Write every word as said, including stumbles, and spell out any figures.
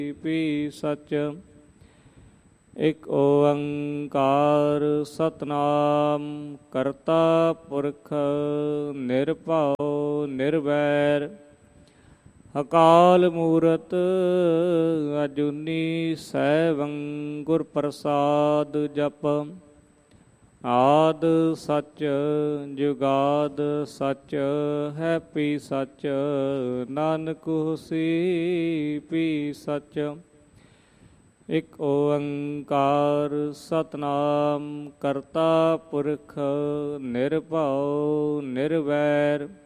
ਪੀ ਸਚ। ਇਕ ਓੰਕਾਰ ਸਤਿਨਾਮ ਕਰਤਾ ਪੁਰਖ ਨਿਰਭਉ ਨਿਰਵੈਰ। ਅਕਾਲ ਮੂਰਤ ਅਜੂਨੀ ਸੈਭੰ ਗੁਰ ਪ੍ਰਸਾਦ ਜਪ। ਆਦ ਸਚ ਜੁਗਾਦ ਸਚ ਹੈ ਪੀ ਸਚ। ਨਾਨਕ ਹੋਸੀ ਪੀ ਸਚ। ਇਕ ਓੰਕਾਰ ਸਤਿਨਾਮ ਕਰਤਾ ਪੁਰਖ ਨਿਰਭਉ ਨਿਰਵੈਰ।